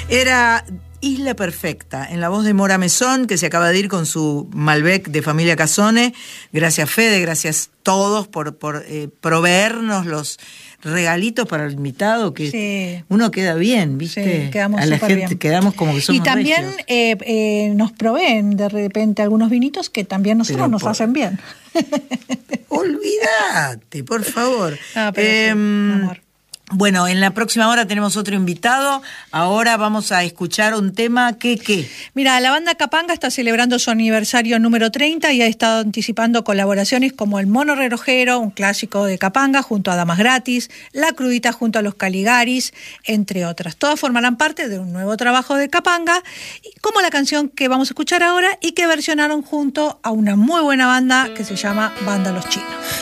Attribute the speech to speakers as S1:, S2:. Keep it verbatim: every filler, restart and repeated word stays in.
S1: Era Isla Perfecta, en la voz de Mora Mesón, que se acaba de ir con su Malbec de Familia Casone. Gracias, Fede, gracias todos por, por eh, proveernos los regalitos para el invitado, que sí. Uno queda bien, ¿viste?
S2: Sí, quedamos
S1: a la gente
S2: bien.
S1: Quedamos como que somos
S2: y también eh, eh, nos proveen de repente algunos vinitos que también nosotros pero nos por... hacen bien.
S1: Olvídate, por favor.
S2: Ah, pero eh, sí, mi amor.
S1: Bueno, en la próxima hora tenemos otro invitado. Ahora vamos a escuchar un tema que, ¿qué?
S2: Mira, la banda Capanga está celebrando su aniversario número treinta y ha estado anticipando colaboraciones como El Mono Relojero, un clásico de Capanga, junto a Damas Gratis, La Crudita junto a Los Caligaris, entre otras. Todas formarán parte de un nuevo trabajo de Capanga, como la canción que vamos a escuchar ahora y que versionaron junto a una muy buena banda que se llama Banda Los Chinos.